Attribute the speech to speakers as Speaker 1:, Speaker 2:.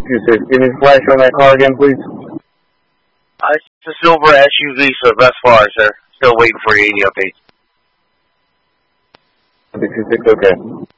Speaker 1: 626. Give me a flash on that car again, please.
Speaker 2: It's a silver SUV, so thus far, sir. Still waiting for you any updates.
Speaker 1: 626, okay.